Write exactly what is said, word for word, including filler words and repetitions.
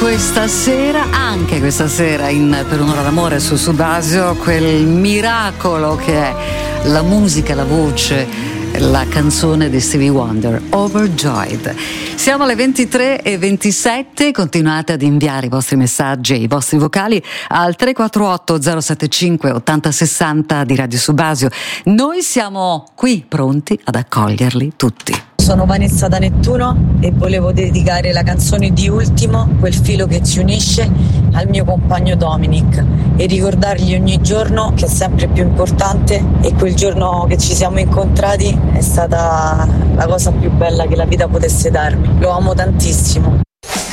questa sera, anche questa sera in Per un'ora d'amore su Subasio, quel miracolo che è la musica, la voce, la canzone di Stevie Wonder, Overjoyed. Siamo alle ventitré e ventisette, continuate ad inviare i vostri messaggi e i vostri vocali al tre quattro otto zero sette cinque ottanta sessanta di Radio Subasio. Noi siamo qui pronti ad accoglierli tutti. Sono Vanessa da Nettuno e volevo dedicare la canzone di Ultimo, Quel filo che ci unisce, al mio compagno Dominic e ricordargli ogni giorno che è sempre più importante e quel giorno che ci siamo incontrati è stata la cosa più bella che la vita potesse darmi. Lo amo tantissimo.